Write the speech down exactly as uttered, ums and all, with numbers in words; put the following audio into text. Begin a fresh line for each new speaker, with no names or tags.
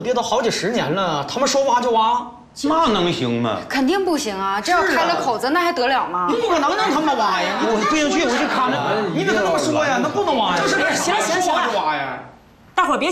爹都好几十年了，他们说挖就挖，
那能行吗？
肯定不行啊！这要开了口子，那还得了吗？
你不可能让他们挖呀！
我不行去，我去看着。
你得跟他们说呀，那不能挖呀！
行了行了行了，
挖呀！
大伙儿别。